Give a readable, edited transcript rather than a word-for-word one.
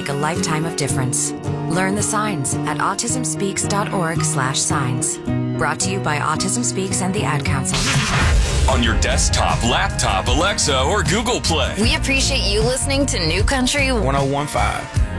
make a lifetime of difference. Learn the signs at autismspeaks.org/signs. Brought to you by Autism Speaks and the Ad Council. On your desktop, laptop, Alexa, or Google Play. We appreciate you listening to New Country 1015.